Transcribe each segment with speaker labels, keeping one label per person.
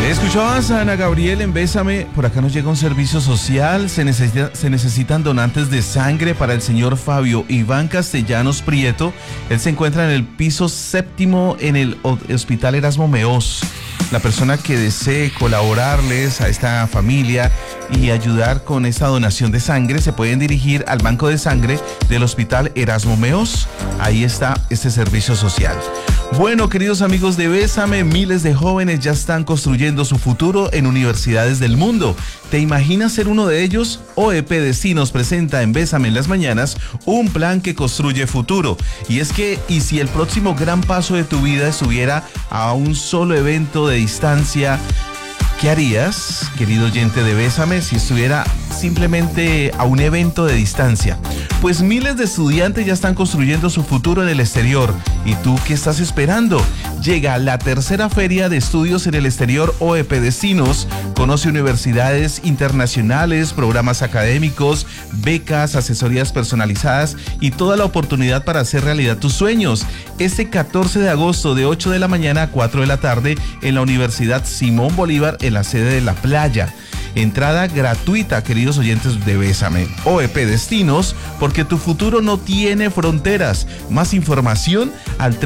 Speaker 1: Escuchabas a Ana Gabriel en Bésame. Por acá nos llega un servicio social. Se necesitan donantes de sangre para el señor Fabio Iván Castellanos Prieto. Él se encuentra en el piso 7º en el Hospital Erasmo Meós. La persona que desee colaborarles a esta familia y ayudar con esta donación de sangre se pueden dirigir al banco de sangre del Hospital Erasmo Meós. Ahí está este servicio social. Bueno, queridos amigos de Bésame, miles de jóvenes ya están construyendo su futuro en universidades del mundo. ¿Te imaginas ser uno de ellos? OEP Destinos presenta en Bésame en las mañanas un plan que construye futuro. Y es que, ¿y si el próximo gran paso de tu vida estuviera a un solo evento de distancia? ¿Qué harías, querido oyente de Bésame, si estuviera simplemente a un evento de distancia? Pues miles de estudiantes ya están construyendo su futuro en el exterior. ¿Y tú qué estás esperando? Llega la tercera Feria de Estudios en el Exterior OEP Destinos. Conoce universidades internacionales, programas académicos, becas, asesorías personalizadas y toda la oportunidad para hacer realidad tus sueños. Este 14 de agosto de 8 de la mañana a 4 de la tarde en la Universidad Simón Bolívar en la sede de La Playa. Entrada gratuita, queridos oyentes de Bésame. OEP Destinos, porque tu futuro no tiene fronteras. Más información al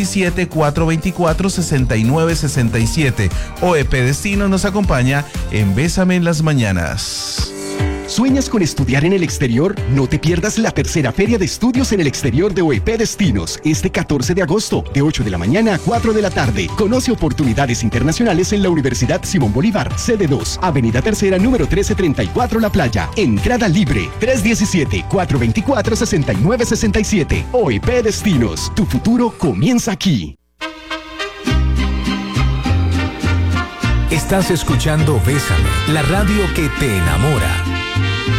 Speaker 1: 317-424-6967. OEP Destinos nos acompaña en Bésame en las mañanas.
Speaker 2: ¿Sueñas con estudiar en el exterior? No te pierdas la tercera Feria de Estudios en el Exterior de OEP Destinos, este 14 de agosto, de 8 de la mañana a 4 de la tarde. Conoce oportunidades internacionales en la Universidad Simón Bolívar, sede 2, Avenida Tercera, número 1334, La Playa. Entrada libre, 317-424-6967. OEP Destinos, tu futuro comienza aquí.
Speaker 3: Estás escuchando Bésame, la radio que te enamora.